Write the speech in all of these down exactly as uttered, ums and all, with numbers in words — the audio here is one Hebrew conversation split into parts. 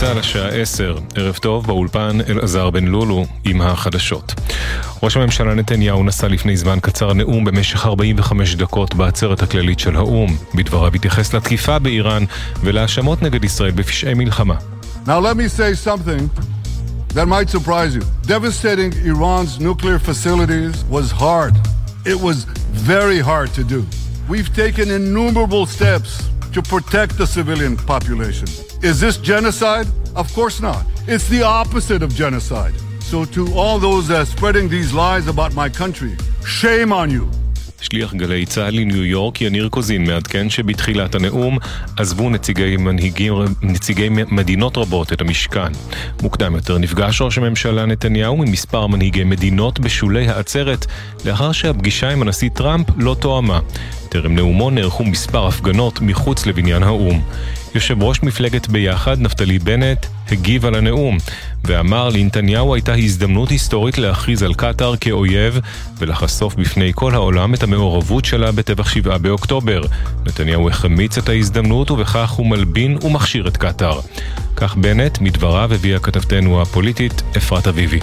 צהל השעה עשר, ערב טוב, באולפן אלעזר בן לולו עם החדשות. ראש הממשלה נתניהו נשא לפני זמן קצר נאום במשך ארבעים וחמש דקות בעצרת הכללית של האום. בדבריו התייחס לתקיפה באיראן ולהאשמות נגד ישראל בפשעי מלחמה. Now let me say something that might surprise you. Devastating Iran's nuclear facilities was hard. It was very hard to do. We've taken innumerable steps to protect the civilian population. Is this genocide? Of course not. It's the opposite of genocide. So to all those that are spreading these lies about my country, shame on you. שליח גלי צהל לניו יורק יניר קוזין מעדכן שבתחילת הנאום עזבו נציגי מנהיגים, נציגי מדינות רבות את המשכן. מוקדם יותר נפגש ראש הממשלה נתניהו ממספר מנהיגי מדינות בשולי העצרת לאחר שהפגישה עם הנשיא טראמפ לא תואמה. טרם נאומו נערכו מספר הפגנות מחוץ לבניין האום. יושב ראש מפלגת ביחד נפתלי בנט הגיב על הנאום ואמר לנתניהו הייתה הזדמנות היסטורית להכריז על קטר כאויב ולחשוף בפני כל העולם את המעורבות שלה בטבח שבעה באוקטובר. נתניהו החמיץ את ההזדמנות ובכך הוא מלבין ומכשיר את קטר. כך בנט מדבריו הביאה כתבתנו הפוליטית אפרת אביבי.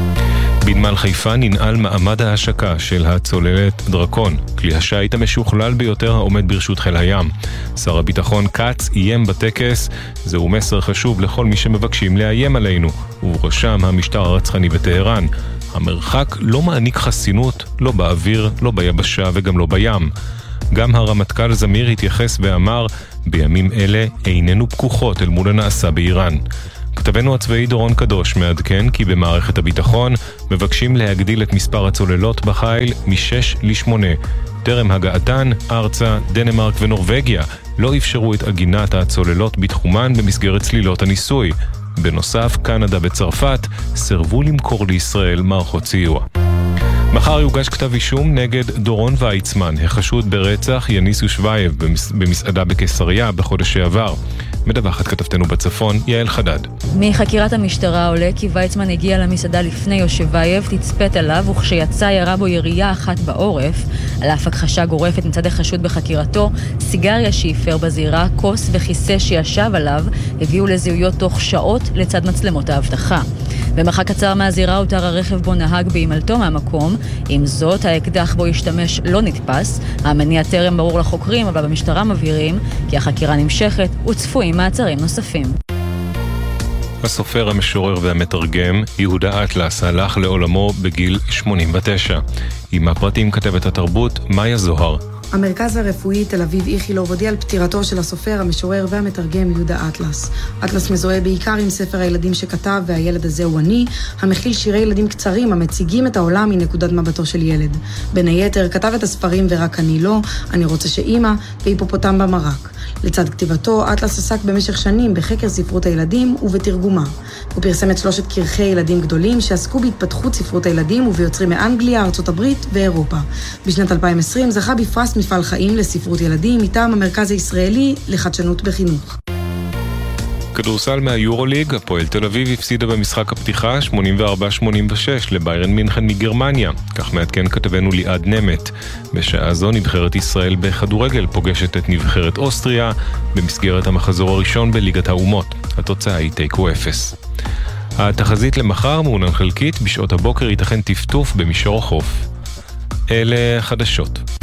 בנמל חיפה ננעל מעמד ההשקה של הצוללת דרקון, כלי השיט המשוכלל ביותר העומד ברשות חיל הים. שר הביטחון קץ איים בטקס, זהו מסר חשוב לכל מי שמבקשים לאיים עלינו, ובראשם המשטר הרצחני בטהרן. המרחק לא מעניק חסינות, לא באוויר, לא ביבשה וגם לא בים. גם הרמטכ"ל זמיר התייחס ואמר, בימים אלה איננו פקוחות אל מול הנעשה באיראן. כתבנו הצבאי דורון קדוש מעדכן כי במערכת הביטחון מבקשים להגדיל את מספר הצוללות בחיל משש לשמונה. טרם הגעתן, ארצה, דנמרק ונורווגיה לא אפשרו את עגינת הצוללות בתחומן במסגרת צלילות הניסוי. בנוסף, קנדה וצרפת סרבו למכור לישראל מערכות סיוע. מחר יוגש כתב אישום נגד דורון ויצמן, החשוד ברצח יניס יושבייב במסעדה בקיסריה בחודש שעבר. מדווחת כתבתנו בצפון, יעל חדד. מחקירת המשטרה עולה כי ויצמן הגיע למסעדה לפני יושבייב, תצפת עליו, וכשיצא ירה בו ירייה אחת בעורף. על אף הכחשה גורפת מצד החשוד בחקירתו, סיגריה שאיפר בזירה, כוס וכיסא שישב עליו, הביאו לזיהויות תוך שעות לצד מצלמות האבטחה. במרחק קצר מהזירה הותר הרכב בו נהג בהימלטו מהמקום. עם זאת, האקדח בו השתמש לא נתפס. המניע טרם ברור לחוקרים, אבל במשטרה מבהירים כי החקירה נמשכת וצפויים מעצרים נוספים. הסופר, המשורר והמתרגם יהודה אטלס הלך לעולמו בגיל שמונים ותשע. עם הפרטים כתבת התרבות מאיה זוהר. המרכז הרפואי תל אביב איכילוב הודיע על פטירתו של הסופר, המשורר והמתרגם יהודה אטלס. אטלס מזוהה בעיקר עם ספר הילדים שכתב והילד הזה הוא אני, המכיל שירי ילדים קצרים המציגים את העולם מנקודת מבטו של ילד. בין היתר כתב את הספרים ורק אני לא, אני רוצה שאימא והיפופוטם במרק. לצד כתיבתו, אטלס עסק במשך שנים בחקר ספרות הילדים ובתרגומה. הוא פרסם את שלושת כרכי ילדים גדולים שעסקו בהתפתחות ספרות הילדים וביוצרים מאנגליה, ארצות הברית ואירופה. בשנת אלפיים ועשרים זכה בפרס מפעל חיים לספרות ילדים מטעם המרכז הישראלי לחדשנות בחינוך. כדורסל מהיורוליג, הפועל תל אביב הפסידה במשחק הפתיחה שמונים וארבע שמונים ושש לביירן מינכן מגרמניה. כך מעדכן כתבנו ליעד נמת. בשעה זו נבחרת ישראל בכדורגל פוגשת את נבחרת אוסטריה במסגרת המחזור הראשון בליגת האומות. התוצאה היא תיקו אפס. התחזית למחר מעונן חלקית, בשעות הבוקר ייתכן טפטוף במישור החוף. אלה חדשות.